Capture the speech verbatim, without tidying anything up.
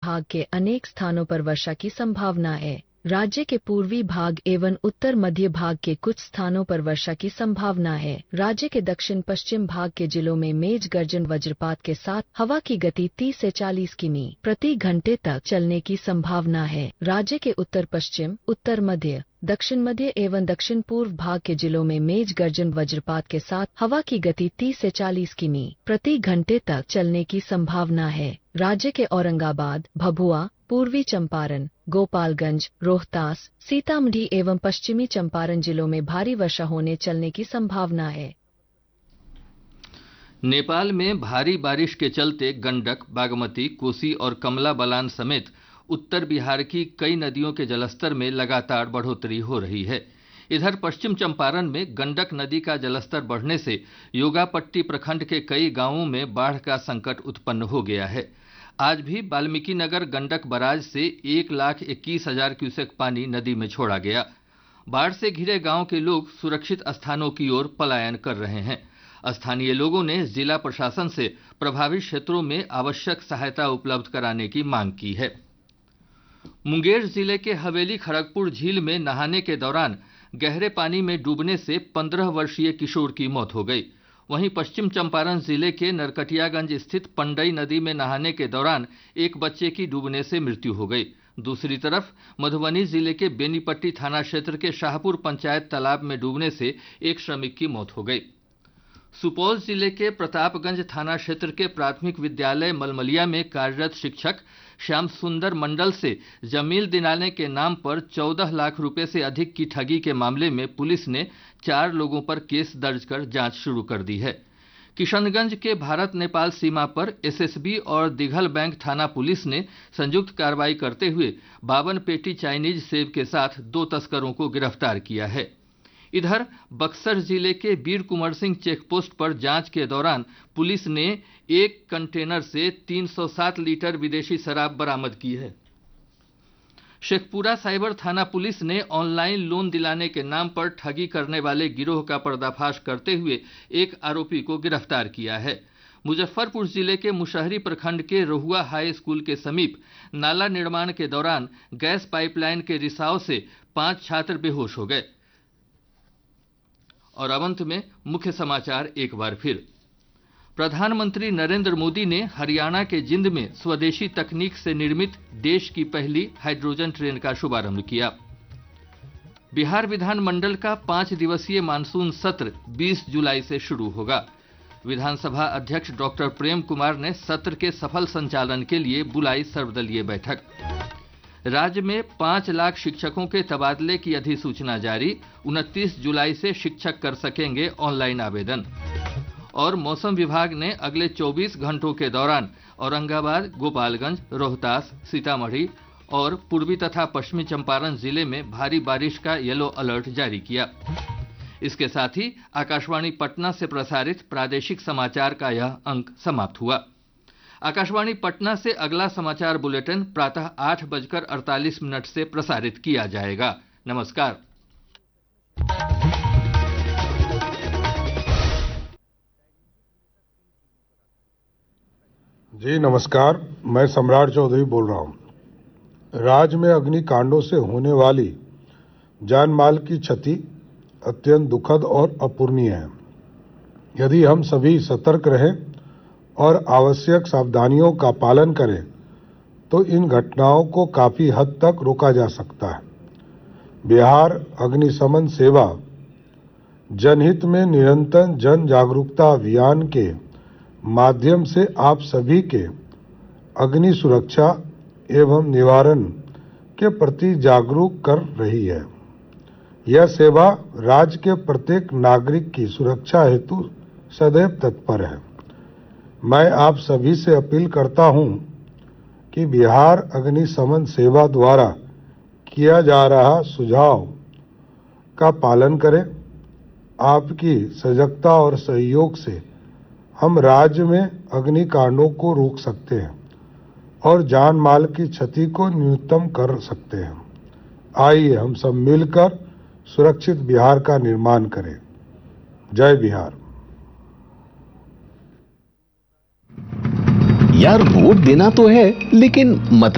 भाग के अनेक स्थानों पर वर्षा की संभावना है। राज्य के पूर्वी भाग एवं उत्तर मध्य भाग के कुछ स्थानों पर वर्षा की संभावना है। राज्य के दक्षिण पश्चिम भाग के जिलों में मेघ गर्जन वज्रपात के साथ हवा की गति तीस से चालीस किमी प्रति घंटे तक चलने की संभावना है। राज्य के उत्तर पश्चिम, उत्तर मध्य, दक्षिण मध्य एवं दक्षिण पूर्व भाग के जिलों में मेघ गर्जन वज्रपात के साथ हवा की गति तीस से चालीस किमी प्रति घंटे तक चलने की संभावना है। राज्य के औरंगाबाद, भभुआ, पूर्वी चंपारण, गोपालगंज, रोहतास, सीतामढ़ी एवं पश्चिमी चंपारण जिलों में भारी वर्षा होने चलने की संभावना है। नेपाल में भारी बारिश के चलते गंडक, बागमती, कोसी और कमला बलान समेत उत्तर बिहार की कई नदियों के जलस्तर में लगातार बढ़ोतरी हो रही है। इधर पश्चिम चंपारण में गंडक नदी का जलस्तर बढ़ने से योगापट्टी प्रखंड के कई गांवों में बाढ़ का संकट उत्पन्न हो गया है। आज भी वाल्मीकि नगर गंडक बराज से एक लाख इक्कीस हजार क्यूसेक पानी नदी में छोड़ा गया। बाढ़ से घिरे गांव के लोग सुरक्षित स्थानों की ओर पलायन कर रहे हैं। स्थानीय लोगों ने जिला प्रशासन से प्रभावित क्षेत्रों में आवश्यक सहायता उपलब्ध कराने की मांग की है। मुंगेर जिले के हवेली खड़गपुर झील में नहाने के दौरान गहरे पानी में डूबने से पंद्रह वर्षीय किशोर की मौत हो गई। वहीं पश्चिम चंपारण जिले के नरकटियागंज स्थित पंडई नदी में नहाने के दौरान एक बच्चे की डूबने से मृत्यु हो गई। दूसरी तरफ मधुबनी जिले के बेनीपट्टी थाना क्षेत्र के शाहपुर पंचायत तालाब में डूबने से एक श्रमिक की मौत हो गई। सुपौल जिले के प्रतापगंज थाना क्षेत्र के प्राथमिक विद्यालय मलमलिया में कार्यरत शिक्षक श्याम सुंदर मंडल से जमीन दिलाने के नाम पर चौदह लाख रुपए से अधिक की ठगी के मामले में पुलिस ने चार लोगों पर केस दर्ज कर जांच शुरू कर दी है। किशनगंज के भारत नेपाल सीमा पर एसएसबी और दिघल बैंक थाना पुलिस ने संयुक्त कार्रवाई करते हुए बावन पेटी चाइनीज सेब के साथ दो तस्करों को गिरफ्तार किया है। इधर बक्सर जिले के वीर कुंवर सिंह चेकपोस्ट पर जांच के दौरान पुलिस ने एक कंटेनर से तीन सौ सात लीटर विदेशी शराब बरामद की है। शेखपुरा साइबर थाना पुलिस ने ऑनलाइन लोन दिलाने के नाम पर ठगी करने वाले गिरोह का पर्दाफाश करते हुए एक आरोपी को गिरफ्तार किया है। मुजफ्फरपुर जिले के मुशहरी प्रखंड के रोहुआ हाई स्कूल के समीप नाला निर्माण के दौरान गैस पाइपलाइन के रिसाव से पांच छात्र बेहोश हो गए। और अब अंत में मुख्य समाचार एक बार फिर। प्रधानमंत्री नरेंद्र मोदी ने हरियाणा के जिंद में स्वदेशी तकनीक से निर्मित देश की पहली हाइड्रोजन ट्रेन का शुभारंभ किया। बिहार विधानमंडल का पांच दिवसीय मानसून सत्र बीस जुलाई से शुरू होगा। विधानसभा अध्यक्ष डॉक्टर प्रेम कुमार ने सत्र के सफल संचालन के लिए बुलाई सर्वदलीय बैठक। राज्य में पांच लाख शिक्षकों के तबादले की अधिसूचना जारी। उनतीस जुलाई से शिक्षक कर सकेंगे ऑनलाइन आवेदन। और मौसम विभाग ने अगले चौबीस घंटों के दौरान औरंगाबाद, गोपालगंज, रोहतास, सीतामढ़ी और पूर्वी तथा पश्चिमी चंपारण जिले में भारी बारिश का येलो अलर्ट जारी किया। इसके साथ ही आकाशवाणी पटना से प्रसारित प्रादेशिक समाचार का यह अंक समाप्त हुआ। आकाशवाणी पटना से अगला समाचार बुलेटिन प्रातः आठ बजकर अड़तालीस मिनट से प्रसारित किया जाएगा। नमस्कार। जी नमस्कार, मैं सम्राट चौधरी बोल रहा हूं। राज्य में अग्निकांडों से होने वाली जान माल की क्षति अत्यंत दुखद और अपूरणीय है। यदि हम सभी सतर्क रहें और आवश्यक सावधानियों का पालन करें तो इन घटनाओं को काफी हद तक रोका जा सकता है। बिहार अग्निशमन सेवा जनहित में निरंतर जन जागरूकता अभियान के माध्यम से आप सभी के अग्नि सुरक्षा एवं निवारण के प्रति जागरूक कर रही है। यह सेवा राज्य के प्रत्येक नागरिक की सुरक्षा हेतु सदैव तत्पर है। मैं आप सभी से अपील करता हूं कि बिहार अग्निशमन सेवा द्वारा किया जा रहा सुझाव का पालन करें। आपकी सजगता और सहयोग से हम राज्य में अग्निकांडों को रोक सकते हैं और जान माल की क्षति को न्यूनतम कर सकते हैं। आइए हम सब मिलकर सुरक्षित बिहार का निर्माण करें। जय बिहार। यार वोट देना तो है, लेकिन मत